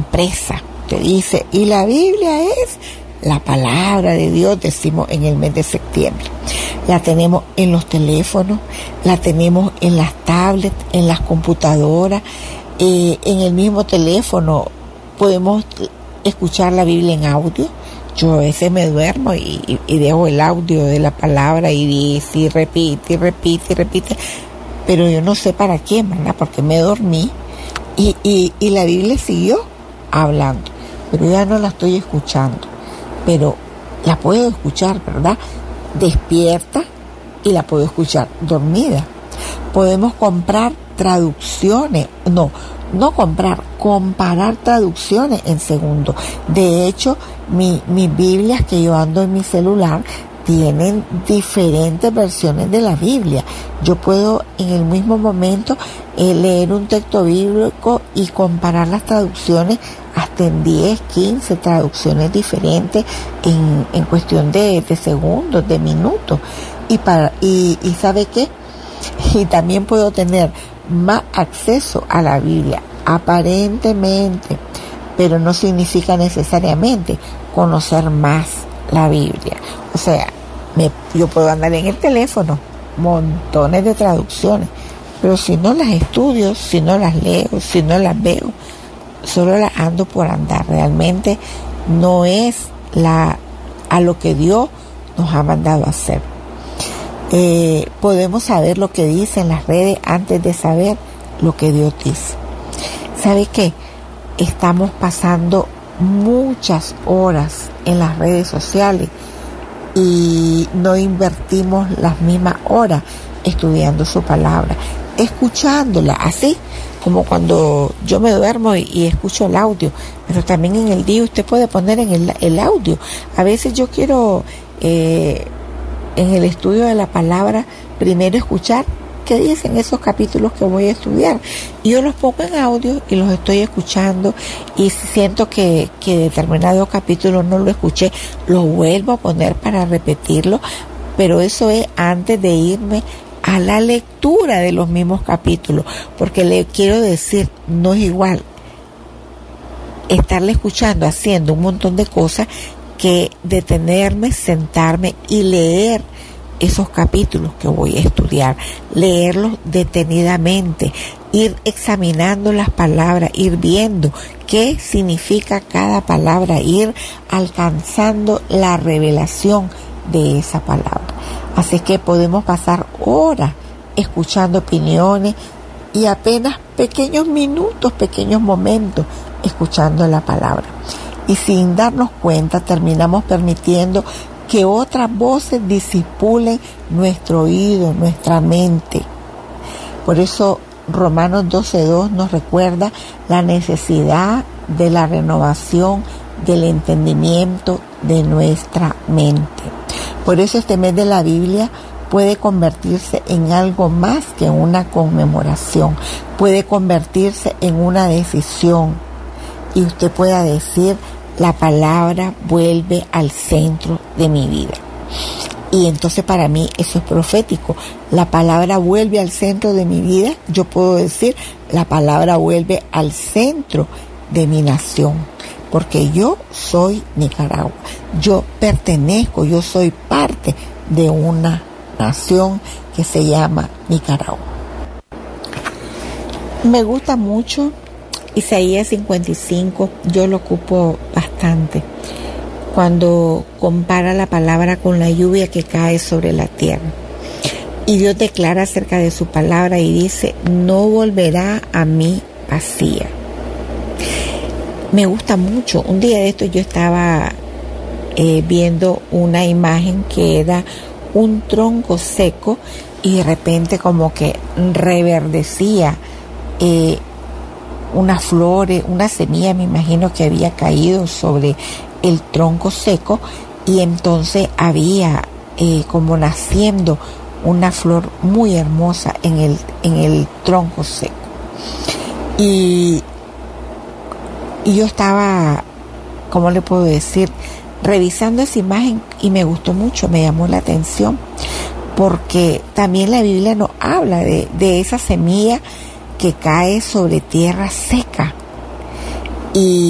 impresa. Te dice, y la Biblia es la palabra de Dios, decimos en el mes de septiembre. La tenemos en los teléfonos, la tenemos en las tablets, en las computadoras, en el mismo teléfono podemos escuchar la Biblia en audio. Yo a veces me duermo y dejo el audio de la palabra y dice, y repite, pero yo no sé para qué, ¿verdad? Porque me dormí y la Biblia siguió hablando, pero ya no la estoy escuchando, pero la puedo escuchar, ¿verdad? Despierta y la puedo escuchar dormida. Podemos comprar traducciones, comparar traducciones en segundo. De hecho, mis Biblias que yo ando en mi celular tienen diferentes versiones de la Biblia. Yo puedo en el mismo momento leer un texto bíblico y comparar las traducciones hasta en 10, 15 traducciones diferentes en cuestión de segundos, de minutos. Y ¿sabe qué? Y también puedo tener más acceso a la Biblia, aparentemente, pero no significa necesariamente conocer más la Biblia. O sea, yo puedo andar en el teléfono, montones de traducciones, pero si no las estudio, si no las leo, si no las veo, solo las ando por andar. Realmente no es a lo que Dios nos ha mandado a hacer. Podemos saber lo que dicen las redes antes de saber lo que Dios dice. ¿Sabe qué? Estamos pasando muchas horas en las redes sociales y no invertimos las mismas horas estudiando su palabra, escuchándola, así como cuando yo me duermo y escucho el audio, pero también en el día usted puede poner en el audio. A veces yo quiero en el estudio de la palabra primero escuchar qué dicen esos capítulos que voy a estudiar, y yo los pongo en audio y los estoy escuchando, y si siento que determinado capítulo no lo escuché, lo vuelvo a poner para repetirlo, pero eso es antes de irme a la lectura de los mismos capítulos, porque le quiero decir, no es igual estarle escuchando haciendo un montón de cosas que detenerme, sentarme y leer esos capítulos que voy a estudiar, leerlos detenidamente, ir examinando las palabras, ir viendo qué significa cada palabra, ir alcanzando la revelación de esa palabra. Así que podemos pasar horas escuchando opiniones y apenas pequeños minutos, pequeños momentos escuchando la palabra. Y sin darnos cuenta terminamos permitiendo que otras voces disipulen nuestro oído, nuestra mente. Por eso Romanos 12:2 nos recuerda la necesidad de la renovación del entendimiento de nuestra mente. Por eso este mes de la Biblia puede convertirse en algo más que una conmemoración, puede convertirse en una decisión, y usted pueda decir, la palabra vuelve al centro de mi vida. Y entonces para mí eso es profético. La palabra vuelve al centro de mi vida. Yo puedo decir, la palabra vuelve al centro de mi nación. Porque yo soy Nicaragua. Yo pertenezco, yo soy parte de una nación que se llama Nicaragua. Me gusta mucho Isaías 55, yo lo ocupo bastante, cuando compara la palabra con la lluvia que cae sobre la tierra. Y Dios declara acerca de su palabra y dice, no volverá a mí vacía. Me gusta mucho. Un día de esto yo estaba viendo una imagen que era un tronco seco y de repente como que reverdecía unas flores, una semilla, me imagino que había caído sobre el tronco seco, y entonces había como naciendo una flor muy hermosa en el tronco seco. Y yo estaba, ¿cómo le puedo decir?, revisando esa imagen y me gustó mucho, me llamó la atención, porque también la Biblia nos habla de esa semilla que cae sobre tierra seca. Y